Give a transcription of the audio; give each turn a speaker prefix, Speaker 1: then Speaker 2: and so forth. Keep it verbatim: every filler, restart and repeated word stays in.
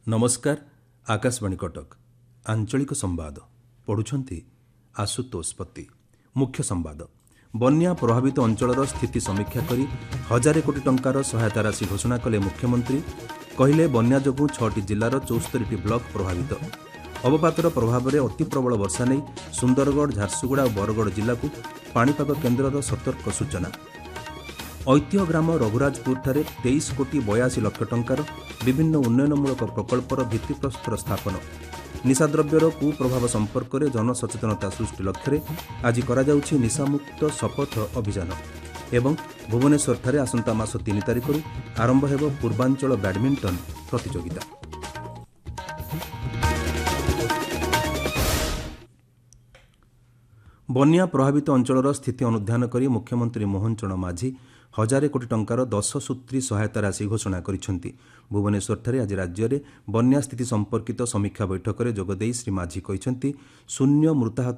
Speaker 1: नमस्कार आकाशवाणी कटक आंचलिक संवाद पढ़ुछंती आशुतोष पति। मुख्य संवाद बन्या प्रभावित अंचलर स्थिति समीक्षा करी हजार कोटी टंकार सहायता राशि घोषणा कले मुख्यमंत्री। कहले बन्या जोगु छटी जिलार चौस्तरी ब्लक प्रभावित। अवपातर प्रभाव में अति प्रबल वर्षा नहीं सुंदरगढ़ झारसुगुड़ा और बरगढ़ जिला को पाणीपाग केन्द्र सतर्क सूचना। ऐतिह्य ग्राम रघुराजपुर ठारे तेईस कोटी बयासी लक्ष टंकार विभिन्न उन्नयनमूलक प्रकल्पर भित्तिप्रस्तर स्थापन। निशाद्रव्यर कुप्रभाव संपर्क में जनसचेतनता सृष्टि लक्ष्य आज करा जाउछि निशामुक्त शपथ अभियान। एवं भुवनेश्वर ठारे आसंता मास तीन तारिख आरंभ हेब पूर्वांचल बैडमिंटन प्रतियोगिता। बन्या प्रभावित अंचलर स्थिति अनुध्यान करी मुख्यमंत्री मोहन चरण माझी हजार कोटी टंकार दश सूत्री सहायता राशि घोषणा करिसेंति। भुवनेश्वर आज राज्य में बन्या स्थिति संपर्कित समीक्षा बैठक में जोगदेई श्री माझी कहिसेंति शून्य मृताहत